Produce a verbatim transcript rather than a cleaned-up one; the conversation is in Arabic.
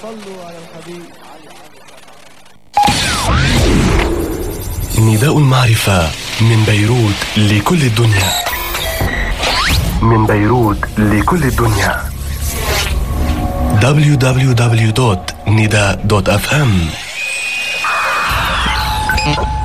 صلوا على الحبيب. نداء المعرفة من بيروت لكل الدنيا. من بيروت لكل الدنيا. دبليو دبليو دبليو دوت نداء دوت اف ام.